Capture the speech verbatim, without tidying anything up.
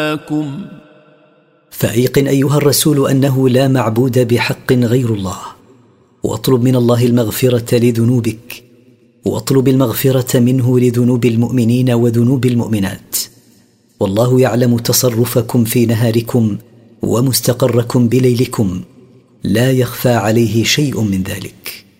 فأيقن أيها الرسول أنه لا معبود بحق غير الله، واطلب من الله المغفرة لذنوبك، واطلب المغفرة منه لذنوب المؤمنين وذنوب المؤمنات، والله يعلم تصرفكم في نهاركم ومستقركم بليلكم، لا يخفى عليه شيء من ذلك.